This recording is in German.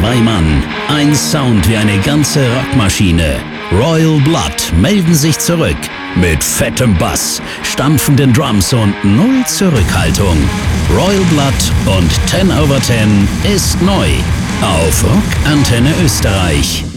2 Mann, ein Sound wie eine ganze Rockmaschine. Royal Blood melden sich zurück. Mit fettem Bass, stampfenden Drums und null Zurückhaltung. Royal Blood und 10 over 10 ist neu. Auf Rock Antenne Österreich.